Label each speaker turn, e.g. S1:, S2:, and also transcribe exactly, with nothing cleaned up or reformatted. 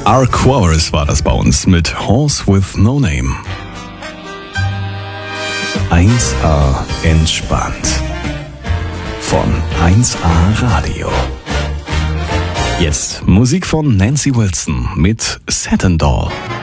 S1: Arquaris war das bei uns mit Horse with No Name. eins A entspannt. Von eins A Radio. Jetzt Musik von Nancy Wilson mit Satin Doll.